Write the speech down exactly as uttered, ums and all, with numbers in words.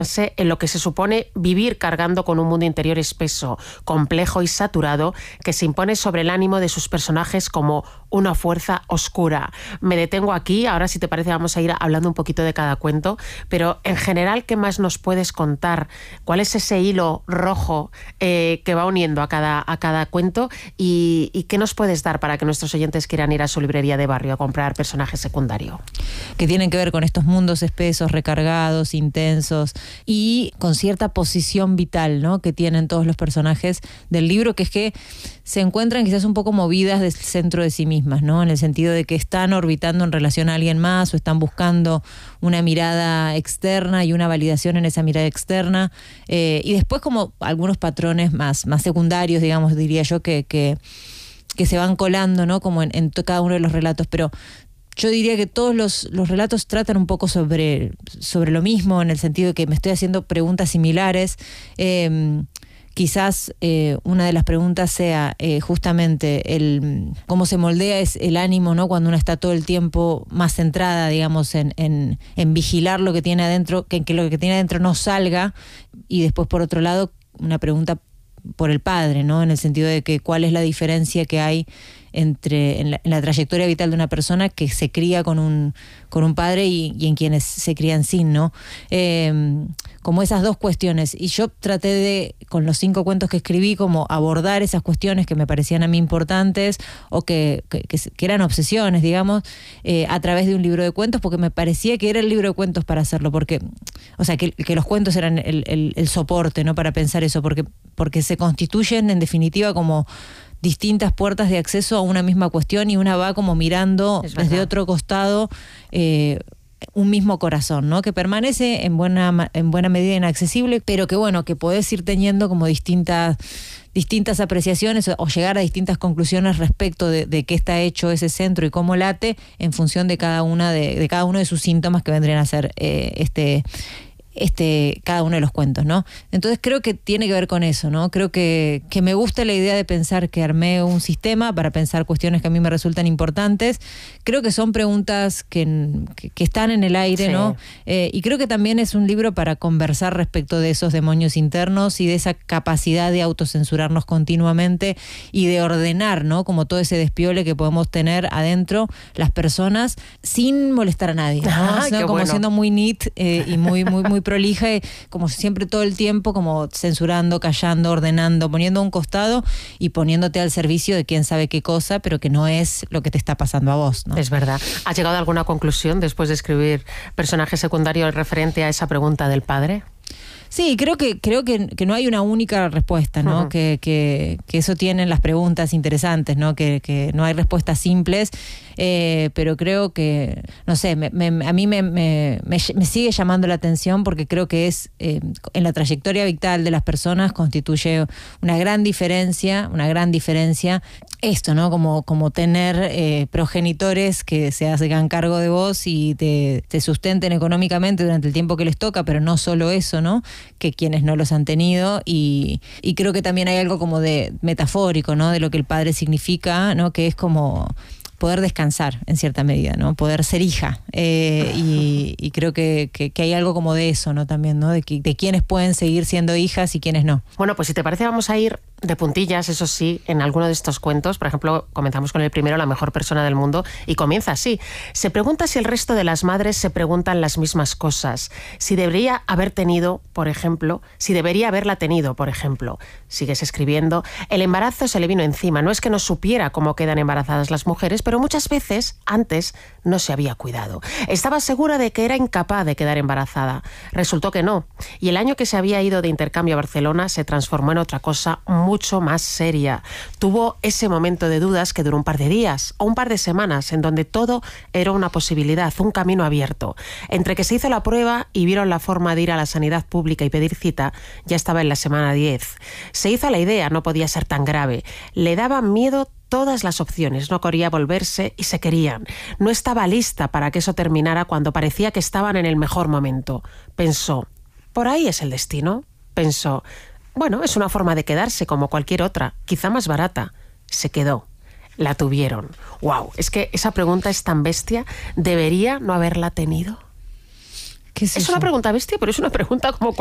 en lo que se supone vivir cargando con un mundo interior espeso, complejo y saturado que se impone sobre el ánimo de sus personajes como una fuerza oscura. Me detengo aquí, ahora si te parece vamos a ir hablando un poquito de cada cuento, pero en general, ¿qué más nos puedes contar? ¿Cuál es ese hilo rojo eh, que va uniendo a cada, a cada cuento? Y, ¿Y qué nos puedes dar para que nuestros oyentes quieran ir a su librería de barrio a comprar personaje secundario? Que tienen que ver con estos mundos espesos, recargados, intensos, y con cierta posición vital, ¿no?, que tienen todos los personajes del libro, que es que se encuentran quizás un poco movidas del centro de sí mismas, ¿no?, en el sentido de que están orbitando en relación a alguien más o están buscando una mirada externa y una validación en esa mirada externa, eh, y después como algunos patrones más, más secundarios, digamos, diría yo, que, que, que se van colando, ¿no?, como en, en cada uno de los relatos, pero yo diría que todos los, los relatos tratan un poco sobre, sobre lo mismo, en el sentido de que me estoy haciendo preguntas similares. Eh, quizás eh, una de las preguntas sea eh, justamente el cómo se moldea es el ánimo, ¿no?, cuando uno está todo el tiempo más centrada, digamos, en, en, en vigilar lo que tiene adentro, que, que lo que tiene adentro no salga. Y después, por otro lado, una pregunta por el padre, ¿no?, en el sentido de que cuál es la diferencia que hay entre en la, en la trayectoria vital de una persona que se cría con un con un padre y, y en quienes se crían sin, ¿no? Eh, como esas dos cuestiones. Y yo traté de, con los cinco cuentos que escribí, como abordar esas cuestiones que me parecían a mí importantes o que, que, que eran obsesiones, digamos, eh, a través de un libro de cuentos, porque me parecía que era el libro de cuentos para hacerlo, porque, o sea, que, que los cuentos eran el, el, el soporte, ¿no?, para pensar eso, porque, porque se constituyen, en definitiva, como distintas puertas de acceso a una misma cuestión y una va como mirando desde otro costado eh, un mismo corazón, ¿no?, que permanece en buena, en buena medida inaccesible, pero que bueno, que podés ir teniendo como distintas distintas apreciaciones o, o llegar a distintas conclusiones respecto de, de qué está hecho ese centro y cómo late en función de cada una de, de cada uno de sus síntomas que vendrían a ser eh, este este cada uno de los cuentos, ¿no? Entonces creo que tiene que ver con eso, ¿no? Creo que, que me gusta la idea de pensar que armé un sistema para pensar cuestiones que a mí me resultan importantes. Creo que son preguntas que, que, que están en el aire, sí, ¿no? Eh, y creo que también es un libro para conversar respecto de esos demonios internos y de esa capacidad de autocensurarnos continuamente y de ordenar, ¿no?, como todo ese despiole que podemos tener adentro las personas sin molestar a nadie, ¿no? Ah, o sea, como bueno. siendo muy neat eh, y muy, muy, muy prolija, como siempre todo el tiempo como censurando, callando, ordenando, poniendo a un costado y poniéndote al servicio de quién sabe qué cosa, pero que no es lo que te está pasando a vos, ¿no? Es verdad. ¿Has llegado a alguna conclusión después de escribir personaje secundario referente a esa pregunta del padre? Sí, creo que creo que, que no hay una única respuesta, ¿no? Uh-huh. que, que, que eso tienen las preguntas interesantes, ¿no? Que, que no hay respuestas simples, eh, pero creo que, no sé, me, me, a mí me, me, me, me sigue llamando la atención porque creo que es, eh, en la trayectoria vital de las personas constituye una gran diferencia, una gran diferencia esto, ¿no? Como, como tener eh, progenitores que se hagan cargo de vos y te, te sustenten económicamente durante el tiempo que les toca, pero no solo eso, ¿no?, que quienes no los han tenido, y, y creo que también hay algo como de metafórico, ¿no?, de lo que el padre significa, ¿no?, que es como poder descansar en cierta medida, ¿no?, poder ser hija, eh, y, y creo que, que, que hay algo como de eso, ¿no?, también, ¿no?, de, que, de quiénes pueden seguir siendo hijas y quiénes no. Bueno, pues si te parece vamos a ir de puntillas, eso sí, en alguno de estos cuentos. Por ejemplo, comenzamos con el primero, La mejor persona del mundo, y comienza así. Se pregunta si el resto de las madres se preguntan las mismas cosas. Si debería haber tenido, por ejemplo, si debería haberla tenido, por ejemplo. Sigues escribiendo. El embarazo se le vino encima. No es que no supiera cómo quedan embarazadas las mujeres, pero muchas veces, antes, no se había cuidado. Estaba segura de que era incapaz de quedar embarazada. Resultó que no. Y el año que se había ido de intercambio a Barcelona se transformó en otra cosa muy mucho más seria. Tuvo ese momento de dudas que duró un par de días o un par de semanas, en donde todo era una posibilidad, un camino abierto. Entre que se hizo la prueba y vieron la forma de ir a la sanidad pública y pedir cita, ya estaba en la semana diez. Se hizo la idea, no podía ser tan grave. Le daban miedo todas las opciones, no quería volverse y se querían. No estaba lista para que eso terminara cuando parecía que estaban en el mejor momento. Pensó, ¿por ahí es el destino? Pensó, bueno, es una forma de quedarse como cualquier otra, quizá más barata. Se quedó. La tuvieron. ¡Wow! Es que esa pregunta es tan bestia. ¿Debería no haberla tenido? ¿Qué es Es eso? una pregunta bestia, pero es una pregunta como